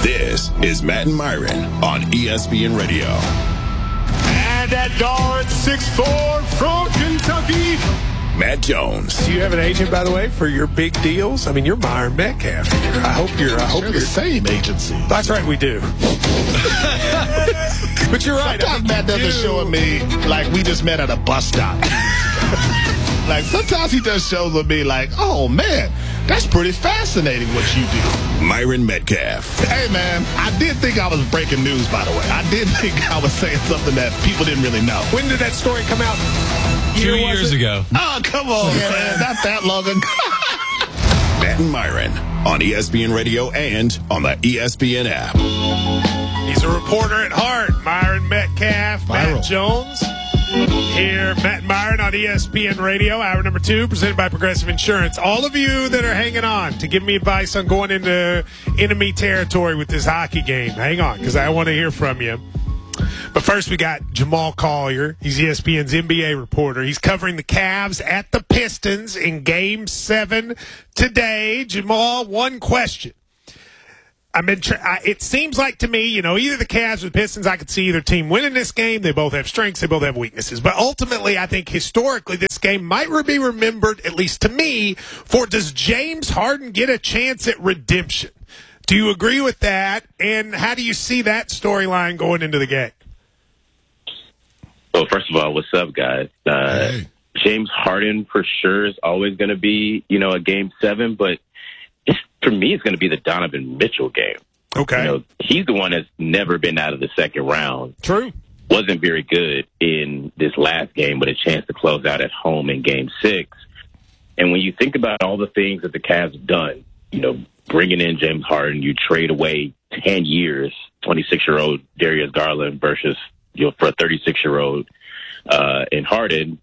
This is Matt and Myron on ESPN Radio. And at guard 6'4" from Kentucky, Matt Jones. Do you have an agent, by the way, for your big deals? I mean, you're Myron Metcalf. I hope you're the same agency. That's right, we do. But you're right. Sometimes Matt doesn't show me like we just met at a bus stop. Like sometimes he does shows with me like, oh man, that's pretty fascinating what you do. Myron Metcalf. Hey man, I did think I was breaking news, by the way. I did think I was saying something that people didn't really know. When did that story come out? 2 years ago. Oh, come on, man. Not that long ago. Matt and Myron on ESPN Radio and on the ESPN app. He's a reporter at heart. Myron Metcalf, Matt Jones. Here, Matt and Myron on ESPN Radio, hour number 2, presented by Progressive Insurance. All of you that are hanging on to give me advice on going into enemy territory with this hockey game, hang on, because I want to hear from you. But first, we got Jamal Collier. He's ESPN's NBA reporter. He's covering the Cavs at the Pistons in Game 7 today. Jamal, one question. It seems like to me, either the Cavs or the Pistons, I could see either team winning this game. They both have strengths. They both have weaknesses. But ultimately, I think historically, this game might be remembered, at least to me, for does James Harden get a chance at redemption? Do you agree with that? And how do you see that storyline going into the game? Well, first of all, what's up, guys? Hey. James Harden for sure is always going to be, a Game 7, but for me, it's going to be the Donovan Mitchell game. Okay. He's the one that's never been out of the second round. True. Wasn't very good in this last game, but a chance to close out at home in Game 6. And when you think about all the things that the Cavs have done, bringing in James Harden, you trade away 10 years, 26-year-old Darius Garland versus, for a 36-year-old in Harden,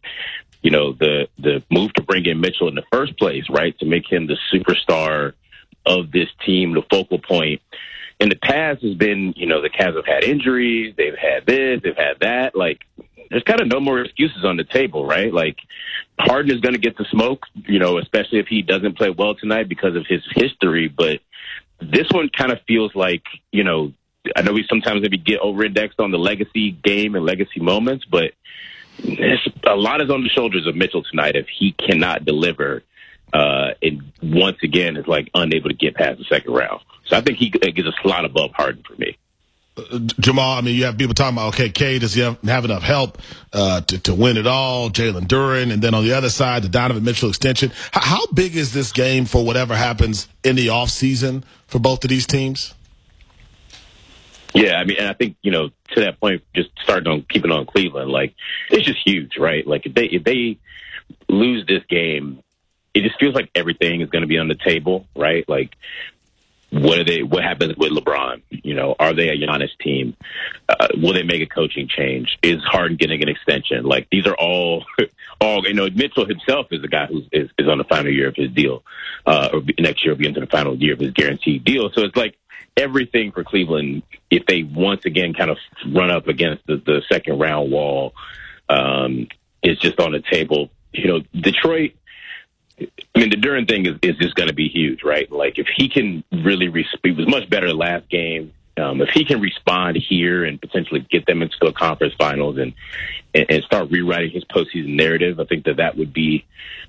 the move to bring in Mitchell in the first place, right, to make him the superstar of this team, the focal point. In the past has been, the Cavs have had injuries, they've had this, they've had that. Like, there's kind of no more excuses on the table, right? Like, Harden is going to get the smoke, especially if he doesn't play well tonight because of his history. But this one kind of feels like, I know we sometimes maybe get over-indexed on the legacy game and legacy moments, but a lot is on the shoulders of Mitchell tonight if he cannot deliver. And once again, is like unable to get past the second round. So I think he gets a slot above Harden for me. Jamal, you have people talking about, okay, does he have enough help to win it all? Jalen Duren, and then on the other side, the Donovan Mitchell extension. How big is this game for whatever happens in the offseason for both of these teams? Yeah, and I think, to that point, just starting on keeping on Cleveland, like, it's just huge, right? Like, if they lose this game, it just feels like everything is going to be on the table, right? Like, what happens with LeBron? Are they a Giannis team? Will they make a coaching change? Is Harden getting an extension? Like, these are all, Mitchell himself is the guy who is on the final year of his deal, or next year will be into the final year of his guaranteed deal. So it's like everything for Cleveland, if they once again kind of run up against the second round wall, is just on the table. Detroit, the Duren thing is just going to be huge, right? Like, if he can really he was much better last game. If he can respond here and potentially get them into a conference finals and start rewriting his postseason narrative, I think that would be,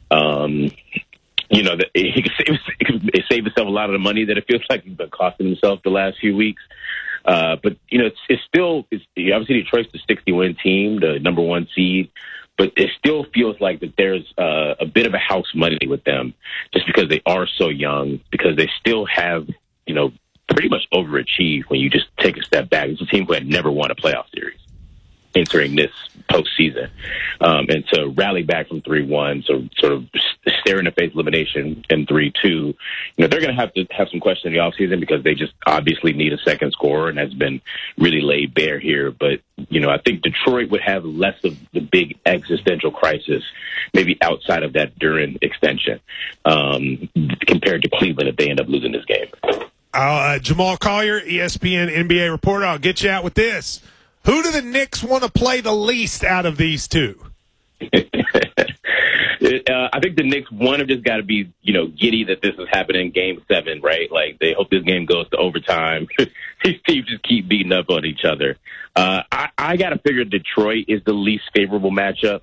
that he could save himself a lot of the money that it feels like he's been costing himself the last few weeks. But it's still obviously Detroit's the 60-win team, the number 1 seed. But it still feels like that there's a bit of a house money with them just because they are so young, because they still have, pretty much overachieved when you just take a step back. It's a team who had never won a playoff series entering this postseason. And to rally back from 3-1, so sort of stare in the face elimination in 3-2, they're going to have some questions in the offseason because they just obviously need a second scorer, and that's been really laid bare here. But, I think Detroit would have less of the big existential crisis, maybe outside of that Duren extension, compared to Cleveland if they end up losing this game. Jamal Collier, ESPN NBA reporter, I'll get you out with this. Who do the Knicks want to play the least out of these two? Yeah, I think the Knicks, one, have just got to be, giddy that this is happening in Game 7, right? Like, they hope this game goes to overtime. These teams just keep beating up on each other. I got to figure Detroit is the least favorable matchup,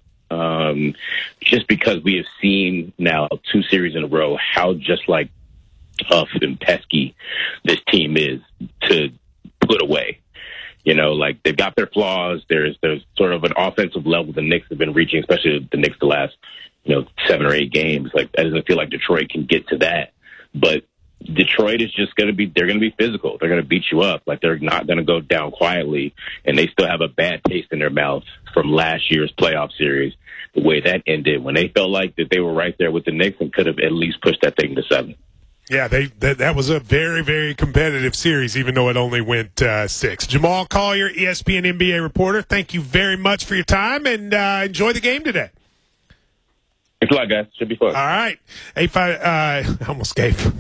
just because we have seen now 2 series in a row how just, tough and pesky this team is to put away. They've got their flaws. There's sort of an offensive level the Knicks have been reaching, especially the Knicks the last, 7 or 8 games. It doesn't feel like Detroit can get to that. But Detroit is just they're going to be physical. They're going to beat you up. They're not going to go down quietly. And they still have a bad taste in their mouth from last year's playoff series, the way that ended, when they felt like that they were right there with the Knicks and could have at least pushed that thing to 7. Yeah, that was a very, very competitive series, even though it only went 6. Jamal Collier, ESPN NBA reporter, thank you very much for your time, and enjoy the game today. Thanks a lot, guys. Should be fun. All right. I almost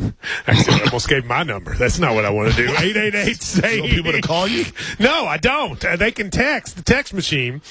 gave my number. That's not what I want to do. 888-SAY. You want people to call you? No, I don't. They can text the text machine,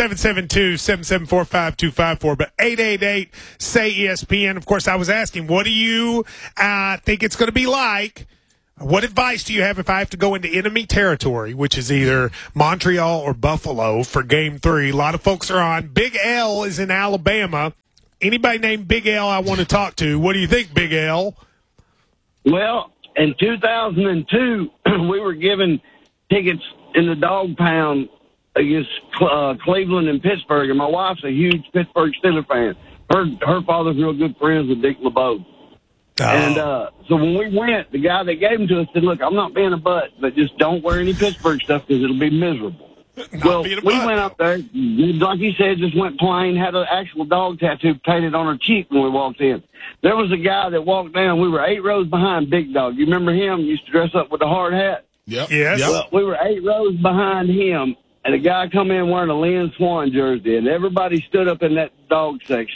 772-774-5254. But 888-SAY-ESPN. Of course, I was asking, what do you think it's going to be like? What advice do you have if I have to go into enemy territory, which is either Montreal or Buffalo, for Game 3? A lot of folks are on. Big L is in Alabama. Anybody named Big L I want to talk to? What do you think, Big L? Well, in 2002, we were given tickets in the Dog Pound against Cleveland and Pittsburgh, and my wife's a huge Pittsburgh Steelers fan. Her father's real good friends with Dick LeBeau. Oh. And so when we went, the guy that gave them to us said, "Look, I'm not being a butt, but just don't wear any Pittsburgh stuff because it'll be miserable." Well, we went up there, like you said, just went plain, had an actual dog tattoo painted on her cheek when we walked in. There was a guy that walked down. We were 8 rows behind Big Dog. You remember him? He used to dress up with the hard hat. Yep. Yes. Well, we were 8 rows behind him, and a guy come in wearing a Lynn Swan jersey, and everybody stood up in that dog section.